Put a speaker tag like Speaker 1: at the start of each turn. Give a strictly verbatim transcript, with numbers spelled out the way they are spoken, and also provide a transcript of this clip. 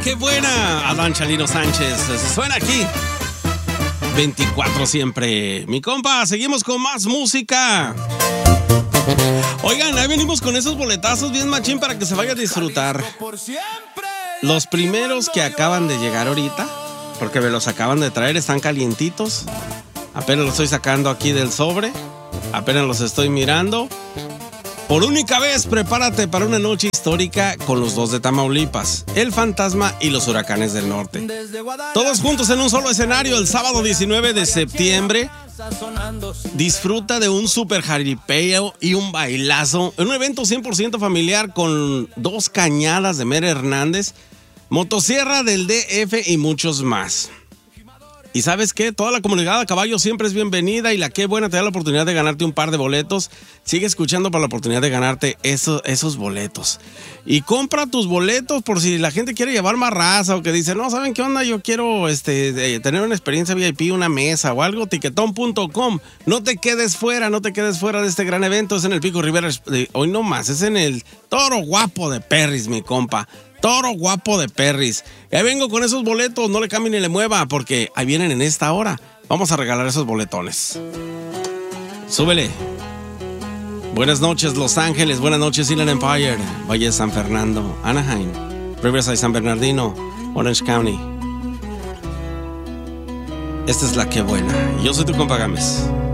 Speaker 1: qué buena. Adán Chalino Sánchez. Suena aquí. veinticuatro siempre. Mi compa, seguimos con más música. Oigan, ahí venimos con esos boletazos bien machín para que se vaya a disfrutar. Los primeros que acaban de llegar ahorita, porque me los acaban de traer, están calientitos. Apenas los estoy sacando aquí del sobre. Apenas los estoy mirando. Por única vez, prepárate para una noche histórica con los dos de Tamaulipas, el Fantasma y los Huracanes del Norte. Todos juntos en un solo escenario el sábado diecinueve de septiembre. Disfruta de un super jaripeo y un bailazo en un evento cien por ciento familiar con dos cañadas de Mere Hernández, motosierra del D F y muchos más. Y ¿sabes qué? Toda la comunidad a caballo siempre es bienvenida y la Qué Buena te da la oportunidad de ganarte un par de boletos. Sigue escuchando para la oportunidad de ganarte esos, esos boletos. Y compra tus boletos por si la gente quiere llevar más raza o que dice, no, ¿saben qué onda? Yo quiero este, tener una experiencia V I P, una mesa o algo, tiquetón punto com. No te quedes fuera, no te quedes fuera de este gran evento. Es en el Pico Rivera, hoy no más, es en el Toro Guapo de Perris, mi compa. Toro Guapo de Perris. Y ahí vengo con esos boletos, no le cambie ni le mueva, porque ahí vienen en esta hora. Vamos a regalar esos boletones. Súbele. Buenas noches, Los Ángeles. Buenas noches, Inland Empire. Valle de San Fernando, Anaheim, Riverside, San Bernardino, Orange County. Esta es la Qué Buena. Yo soy tu compa Gámez.